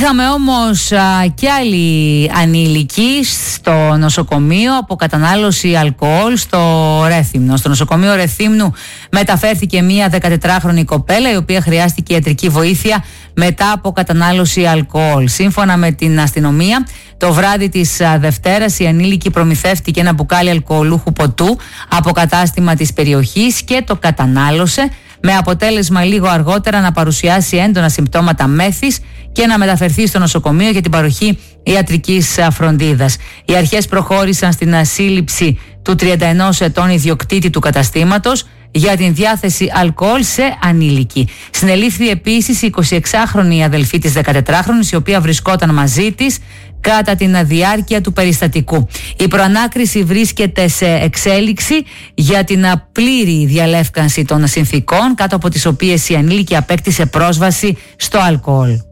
Είχαμε όμως και άλλοι ανήλικοι στο νοσοκομείο από κατανάλωση αλκοόλ στο Ρέθυμνο. Στο νοσοκομείο Ρεθύμνου μεταφέρθηκε μία 14χρονη κοπέλα η οποία χρειάστηκε ιατρική βοήθεια μετά από κατανάλωση αλκοόλ. Σύμφωνα με την αστυνομία, το βράδυ της Δευτέρας η ανήλικη προμηθεύτηκε ένα μπουκάλι αλκοολούχου ποτού από κατάστημα της περιοχής και το κατανάλωσε, με αποτέλεσμα λίγο αργότερα να παρουσιάσει έντονα συμπτώματα μέθης και να μεταφερθεί στο νοσοκομείο για την παροχή ιατρικής φροντίδας. Οι αρχές προχώρησαν στην σύλληψη του 31 ετών ιδιοκτήτη του καταστήματος για την διάθεση αλκοόλ σε ανήλικη. Συνελήφθη επίσης η 26χρονη αδελφή της 14χρονης, η οποία βρισκόταν μαζί της κατά την διάρκεια του περιστατικού. Η προανάκριση βρίσκεται σε εξέλιξη για την πλήρη διαλεύκανση των συνθήκων κάτω από τις οποίες η ανήλικη απέκτησε πρόσβαση στο αλκοόλ.